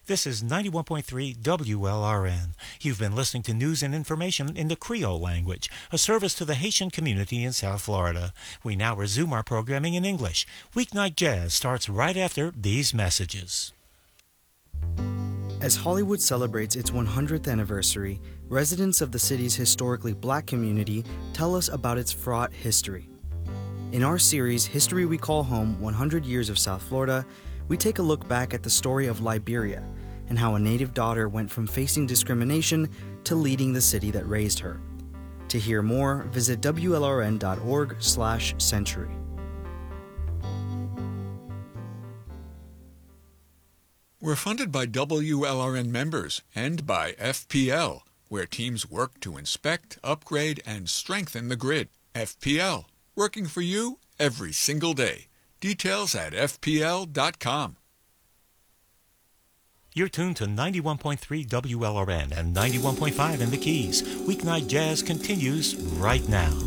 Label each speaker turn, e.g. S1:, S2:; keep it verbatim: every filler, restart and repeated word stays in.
S1: This is ninety-one point three W L R N. You've been listening to news and information in the Creole language, a service to the Haitian community in South Florida. We now resume our programming in English. Weeknight Jazz starts right after these messages.
S2: As Hollywood celebrates its one hundredth anniversary, residents of the city's historically black community tell us about its fraught history. In our series, History We Call Home, one hundred Years of South Florida, we take a look back at the story of Liberia and how a native daughter went from facing discrimination to leading the city that raised her. To hear more, visit W L R N dot org slash century.
S3: We're funded by W L R N members and by F P L, where teams work to inspect, upgrade, and strengthen the grid. F P L, working for you every single day. Details at F P L dot com.
S1: You're tuned to ninety-one point three W L R N and ninety-one point five in the Keys. Weeknight Jazz continues right now.